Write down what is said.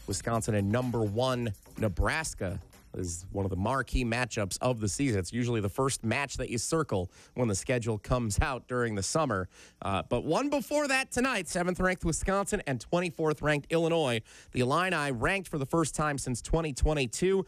Wisconsin and number 1 Nebraska is one of the marquee matchups of the season. It's usually the first match that you circle when the schedule comes out during the summer. But one before that tonight, 7th-ranked Wisconsin and 24th-ranked Illinois. The Illini ranked for the first time since 2022.